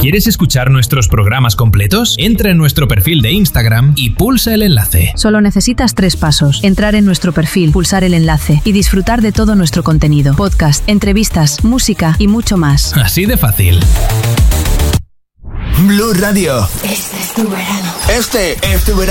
¿Quieres escuchar nuestros programas completos? Entra en nuestro perfil de Instagram y pulsa el enlace. Solo necesitas 3 pasos. Entrar en nuestro perfil, pulsar el enlace y disfrutar de todo nuestro contenido. Podcast, entrevistas, música y mucho más. Así de fácil. Blue Radio. Este es tu verano. Este es tu verano.